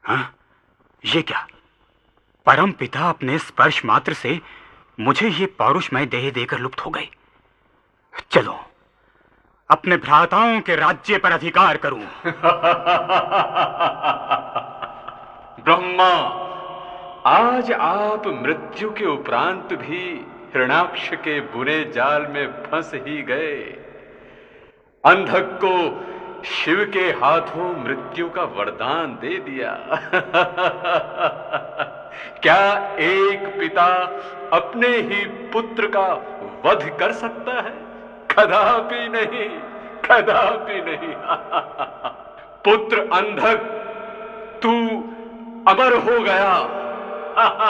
हाँ, ये क्या? परम पिता अपने स्पर्श मात्र से मुझे ये पौरुषमय देह देकर लुप्त हो गए। चलो, अपने भ्राताओं के राज्य पर अधिकार करूं। ब्रह्मा, आज आप मृत्यु के उपरांत भी हिरण्याक्ष के बुरे जाल में फंस ही गए। अंधक को शिव के हाथों मृत्यु का वरदान दे दिया। क्या एक पिता अपने ही पुत्र का वध कर सकता है? कदापि नहीं, कदापि नहीं। पुत्र अंधक, तू अमर हो गया।